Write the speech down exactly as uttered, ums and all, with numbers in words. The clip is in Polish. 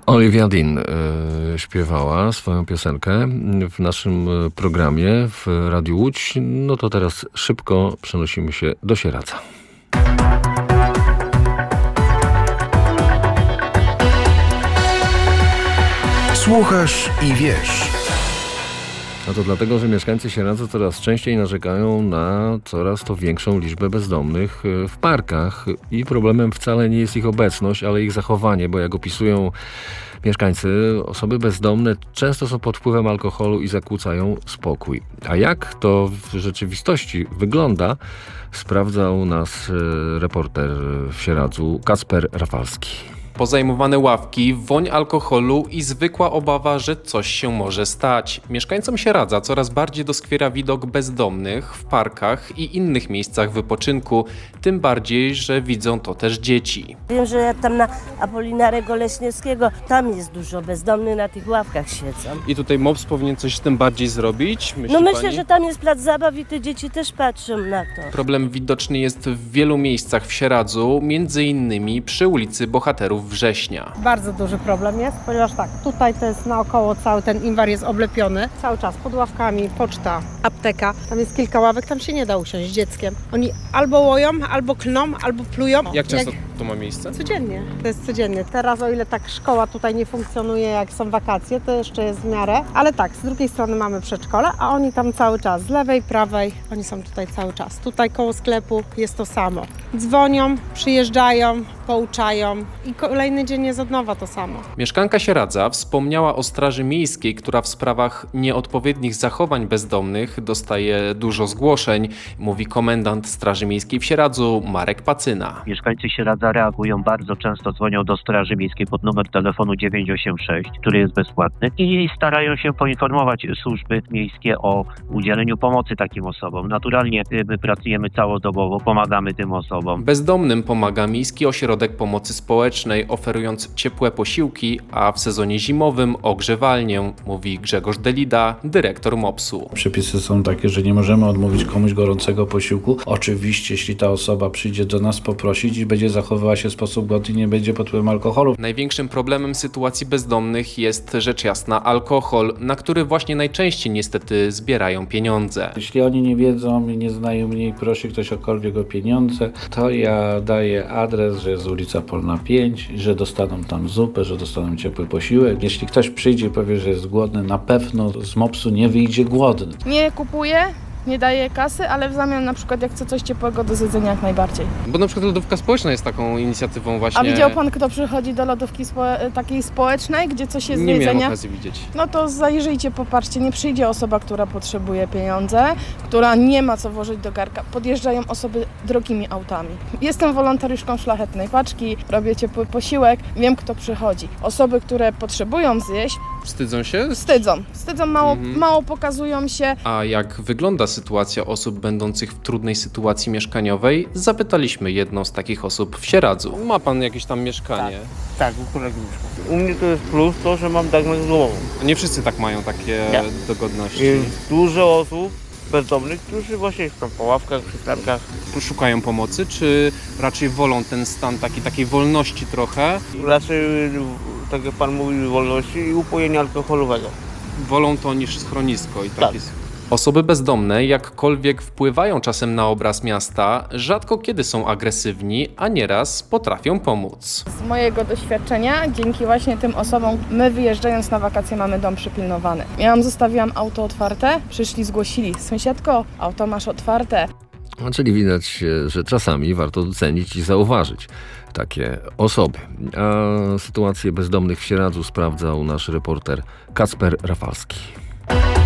Olivia Dean y, śpiewała swoją piosenkę w naszym programie w Radiu Łódź. No to teraz szybko przenosimy się do Sieradza. Słuchasz i wiesz. No to dlatego, że mieszkańcy Sieradza coraz częściej narzekają na coraz to większą liczbę bezdomnych w parkach i problemem wcale nie jest ich obecność, ale ich zachowanie, bo jak opisują mieszkańcy, osoby bezdomne często są pod wpływem alkoholu i zakłócają spokój. A jak to w rzeczywistości wygląda, sprawdzał nas reporter w Sieradzu Kacper Rafalski. Pozajmowane ławki, woń alkoholu i zwykła obawa, że coś się może stać. Mieszkańcom Sieradza coraz bardziej doskwiera widok bezdomnych w parkach i innych miejscach wypoczynku, tym bardziej, że widzą to też dzieci. Wiem, że jak tam na Apolinarego Leśniewskiego, tam jest dużo bezdomnych, na tych ławkach siedzą. I tutaj MOPS powinien coś z tym bardziej zrobić? Myśli no myślę, pani? że tam jest plac zabaw i te dzieci też patrzą na to. Problem widoczny jest w wielu miejscach w Sieradzu, między innymi przy ulicy Bohaterów Września. Bardzo duży problem jest, ponieważ tak, tutaj to jest naokoło cały ten inwar jest oblepiony, cały czas pod ławkami, poczta, apteka, tam jest kilka ławek, tam się nie da usiąść z dzieckiem. Oni albo łoją, albo klną, albo plują. Jak często jak... to ma miejsce? Codziennie, to jest codziennie. Teraz o ile tak szkoła tutaj nie funkcjonuje, jak są wakacje, to jeszcze jest w miarę, ale tak, z drugiej strony mamy przedszkole, a oni tam cały czas, z lewej, prawej, oni są tutaj cały czas. Tutaj koło sklepu jest to samo. Dzwonią, przyjeżdżają, pouczają i kolejny dzień jest od nowa to samo. Mieszkanka Sieradza wspomniała o Straży Miejskiej, która w sprawach nieodpowiednich zachowań bezdomnych dostaje dużo zgłoszeń, mówi komendant Straży Miejskiej w Sieradzu Marek Pacyna. Mieszkańcy Sieradza reagują bardzo często, dzwonią do Straży Miejskiej pod numer telefonu dziewięć osiem sześć, który jest bezpłatny i starają się poinformować służby miejskie o udzieleniu pomocy takim osobom. Naturalnie my pracujemy całodobowo, pomagamy tym osobom. Bezdomnym pomaga Miejski Ośrodek Pomocy Społecznej, oferując ciepłe posiłki, a w sezonie zimowym ogrzewalnię, mówi Grzegorz Delida, dyrektor MOPS-u. Przepisy są takie, że nie możemy odmówić komuś gorącego posiłku. Oczywiście, jeśli ta osoba przyjdzie do nas poprosić i będzie zachowywała się w sposób godny i nie będzie pod wpływem alkoholu. Największym problemem sytuacji bezdomnych jest rzecz jasna alkohol, na który właśnie najczęściej niestety zbierają pieniądze. Jeśli oni nie wiedzą i nie znają mnie i prosi ktoś okolwiek o pieniądze, to ja daję adres, że jest ulica Polna pięć, że dostaną tam zupę, że dostaną ciepły posiłek. Jeśli ktoś przyjdzie i powie, że jest głodny, na pewno z MOPS-u nie wyjdzie głodny. Nie kupuję, nie daję kasy, ale w zamian na przykład jak chcę coś ciepłego do zjedzenia jak najbardziej. Bo na przykład lodówka społeczna jest taką inicjatywą właśnie. A widział pan, kto przychodzi do lodówki spo- takiej społecznej, gdzie coś jest nie do jedzenia? Nie miałem okazji widzieć. No to zajrzyjcie, popatrzcie, nie przyjdzie osoba, która potrzebuje pieniądze, która nie ma co włożyć do garka. Podjeżdżają osoby drogimi autami. Jestem wolontariuszką Szlachetnej Paczki, robię ciepły posiłek, wiem kto przychodzi. Osoby, które potrzebują zjeść, wstydzą się? Wstydzą. Wstydzą, mało, mhm. mało pokazują się. A jak wygląda sytuacja osób będących w trudnej sytuacji mieszkaniowej? Zapytaliśmy jedną z takich osób w Sieradzu. Ma pan jakieś tam mieszkanie? Tak, tak, u kolegi mieszkam. U mnie to jest plus to, że mam diagnozę domową. Nie wszyscy tak mają takie Nie. dogodności. Jest dużo osób bezdomnych, którzy właśnie są po ławkach, przy targach. Szukają pomocy, czy raczej wolą ten stan taki, takiej wolności trochę? Raczej, tak jak pan mówi, wolności i upojenia alkoholowego. Wolą to niż schronisko i tak. takie. Osoby bezdomne jakkolwiek wpływają czasem na obraz miasta, rzadko kiedy są agresywni, a nieraz potrafią pomóc. Z mojego doświadczenia, dzięki właśnie tym osobom, my wyjeżdżając na wakacje mamy dom przypilnowany. Miałam, zostawiłam auto otwarte, przyszli, zgłosili: sąsiadko, auto masz otwarte. No, czyli widać, że czasami warto docenić i zauważyć takie osoby. A sytuację bezdomnych w Sieradzu sprawdzał nasz reporter Kacper Rafalski.